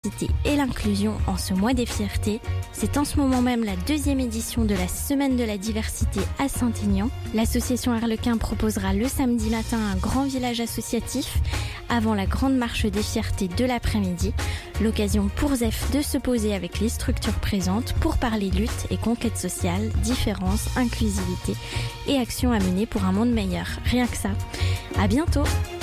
diversité et l'inclusion en ce mois des fiertés. C'est en ce moment même la 2e édition de la Semaine de la diversité à Saint-Aignan. L'association Arlequin proposera le samedi matin un grand village associatif avant la grande marche des fiertés de l'après-midi. L'occasion pour ZEF de se poser avec les structures présentes pour parler lutte et conquête sociale, différence, inclusivité et actions à mener pour un monde meilleur. Rien que ça. À bientôt!